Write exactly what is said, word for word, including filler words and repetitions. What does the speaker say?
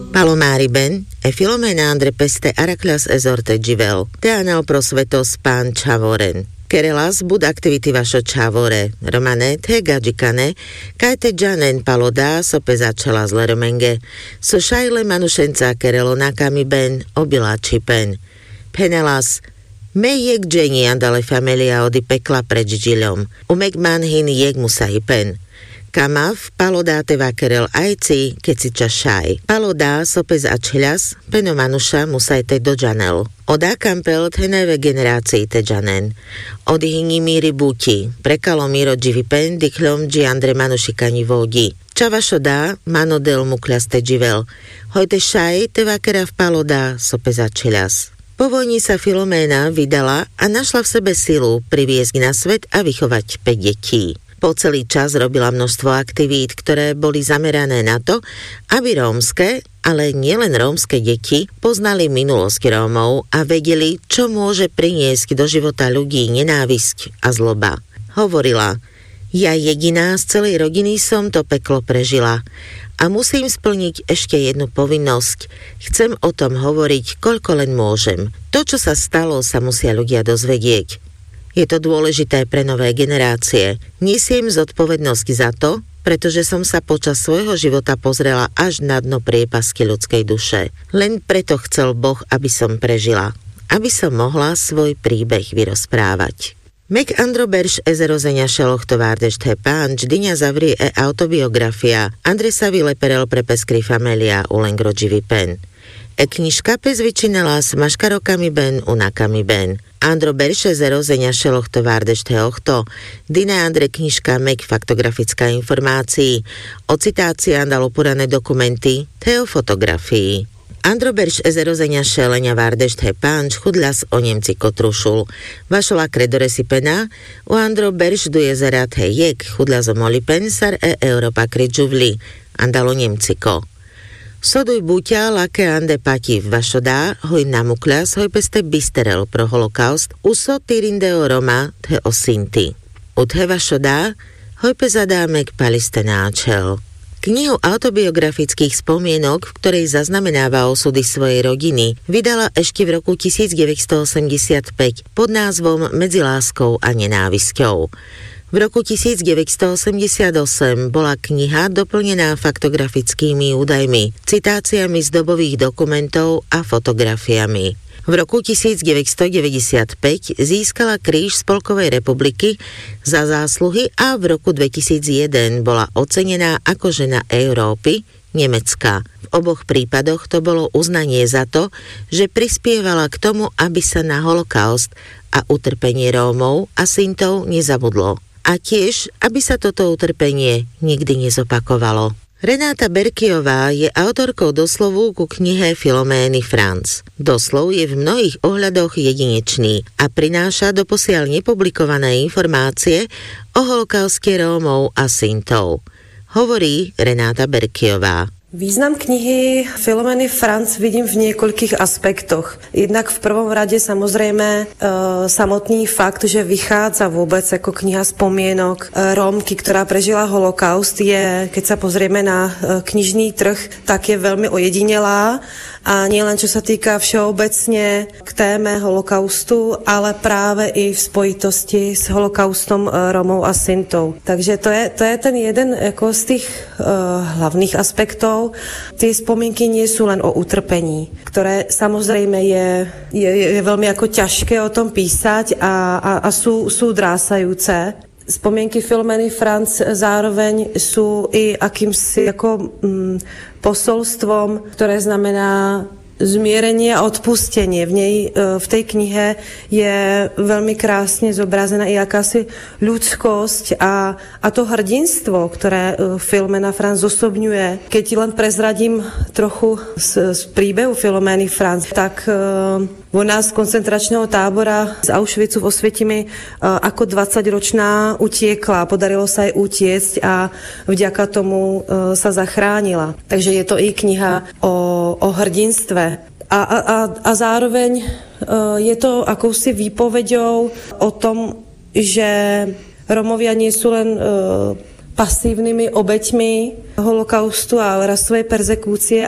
Palomari ben e Filomena andre peste Araclas esorte givel, te anal prosvetos pan chavoren. Kerelas bud activity vašo čavore, romane te gadžikane, kaj te džanen paloda sope začala z leromenge, so šajle manušenca kerelo nakami ben, obilači pen. Penelas, me jek dženi andale familia odi pekla preč džilom, umek manhin jek musahi pen. Kamav palodá teva kerel ajci, keď si čašaj. Palodá sope začelas, peno manuša musajte do džanel. Oda kampel teneve generácii te džanen. Odihini míri buti, prekalo míro dživi pen, dikľom dži andre manušikani vodi. Čavašo dá, mano del mukľas te dživel. Hojte šaj, teva kera v palodá sope začelas. Po vojni sa Filoména vydala a našla v sebe silu priviesť na svet a vychovať päť detí. Po celý čas robila množstvo aktivít, ktoré boli zamerané na to, aby rómske, ale nielen rómske deti poznali minulosť Rómov a vedeli, čo môže priniesť do života ľudí nenávisť a zloba. Hovorila, ja jediná z celej rodiny som to peklo prežila a musím splniť ešte jednu povinnosť. Chcem o tom hovoriť, koľko len môžem. To, čo sa stalo, sa musia ľudia dozvedieť. Je to dôležité pre nové generácie. Nesiem zodpovednosť za to, pretože som sa počas svojho života pozrela až na dno priepasky ľudskej duše. Len preto chcel Boh, aby som prežila. Aby som mohla svoj príbeh vyrozprávať. Mek Androberš ezerozenia šelochtovárdež te pánč, dyňa zavri e autobiografia Andresa Vileperel pre peskry familia ulengro dživi pen. E knižka pes vyčinela s maškarokami ben unakami ben. Andro berše zerozenia šelochtovárdež te ochto, dyne andre knižka mek faktografická informácií, o citácii andalo purané dokumenty, te o fotografii. Andro berš ezerozenia šelenia várdež te pánč chudľas o Nemci kotrušul. Vašola kredore si pena, u Andro berš du jezera te jek chudľas o moli pensar e Europa kridžuvli, andalo Nemciko. Soduj buťa, lake ande pati vašodá, hoj namukľas, hoj peste bisterel pro holokaust, uso tyrindeo Roma, te osinti. Uthe vašodá, hoj pezadámek paliste náčel. Knihu autobiografických spomienok, v ktorej zaznamenáva osudy svojej rodiny, vydala ešte v roku devätnásťstoosemdesiatpäť pod názvom Medzi láskou a nenávisťou. V roku devätnásťstoosemdesiatosem bola kniha doplnená faktografickými údajmi, citáciami z dobových dokumentov a fotografiami. V roku devätnásťstodeväťdesiatpäť získala kríž Spolkovej republiky za zásluhy a v roku dvetisícjeden bola ocenená ako žena Európy, Nemecka. V oboch prípadoch to bolo uznanie za to, že prispievala k tomu, aby sa na holokaust a utrpenie Rómov a Sintov nezabudlo. A tiež, aby sa toto utrpenie nikdy nezopakovalo. Renáta Berkiová je autorkou doslovu ku knihe Filomény Franc. Doslov je v mnohých ohľadoch jedinečný a prináša doposiaľ nepublikované informácie o holokauste Rómov a Sintov. Hovorí Renáta Berkiová. Význam knihy Filomény Franc vidím v niekoľkých aspektoch. Jednak v prvom rade samozrejme e, samotný fakt, že vychádza vôbec ako kniha spomienok e, Rómky, ktorá prežila holokaust, je, keď sa pozrieme na e, knižný trh, tak je veľmi ojedinelá. A nie len čo sa týka všeobecne k téme holokaustu, ale práve i v spojitosti s holokaustom Rómov a Sintov. Takže to je, to je ten jeden ako z tých uh, hlavných aspektov. Tie spomienky nie sú len o utrpení, ktoré samozrejme je, je, je veľmi ako ťažké o tom písať a, a, a sú, sú drásajúce. Spomienky Filomény Franc zároveň sú i akýmsi ako mm, posolstvom, ktoré znamená zmierenie a odpustenie. V nej, v tej knihe je veľmi krásne zobrazená i akási ľudskosť a, a to hrdinstvo, ktoré Filomena Franc zosobňuje. Keď len prezradím trochu z, z príbehu Filomény Franc, tak ona z koncentračného tábora z Auschwitzu v Osvietimi ako dvadsaťročná utiekla. Podarilo sa jej utiecť a vďaka tomu sa zachránila. Takže je to i kniha o, o hrdinstve. A, a, a zároveň je to akousi výpoveďou o tom, že Rómovia nie sú len pasívnymi obeťmi holokaustu a rasovej perzekúcie,